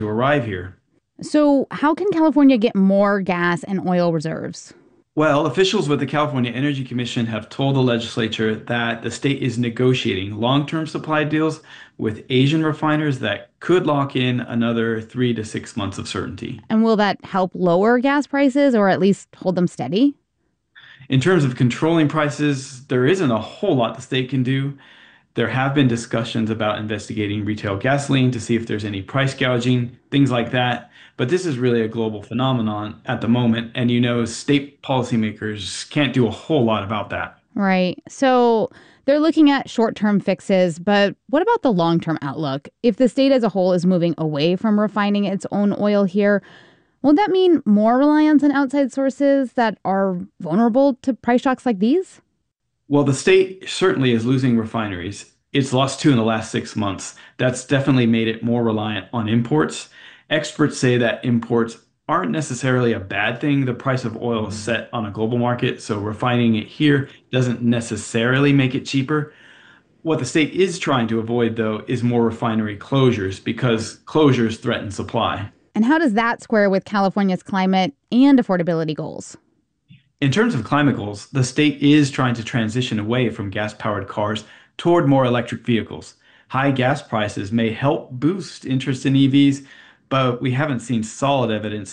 to arrive here. So, how can California get more gas and oil reserves? Well, officials with the California Energy Commission have told the legislature that the state is negotiating long-term supply deals with Asian refiners that could lock in another 3 to 6 months of certainty. And will that help lower gas prices or at least hold them steady? In terms of controlling prices, there isn't a whole lot the state can do. There have been discussions about investigating retail gasoline to see if there's any price gouging, things like that. But this is really a global phenomenon at the moment. And state policymakers can't do a whole lot about that. Right. So, they're looking at short term fixes, but what about the long term outlook? If the state as a whole is moving away from refining its own oil here, won't that mean more reliance on outside sources that are vulnerable to price shocks like these? Well, the state certainly is losing refineries. It's lost two in the last 6 months. That's definitely made it more reliant on imports. Experts say that imports aren't necessarily a bad thing. The price of oil is set on a global market, so refining it here doesn't necessarily make it cheaper. What the state is trying to avoid, though, is more refinery closures because closures threaten supply. And how does that square with California's climate and affordability goals? In terms of climate goals, the state is trying to transition away from gas-powered cars toward more electric vehicles. High gas prices may help boost interest in EVs, but we haven't seen solid evidence